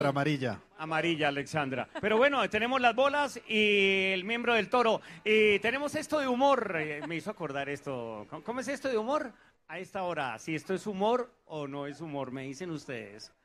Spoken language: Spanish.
Amarilla. Amarilla, Alexandra. Pero bueno, tenemos las bolas y el miembro del toro. Y tenemos esto de humor. Me hizo acordar esto. ¿Cómo es esto de humor? A esta hora, si esto es humor o no es humor, me dicen ustedes.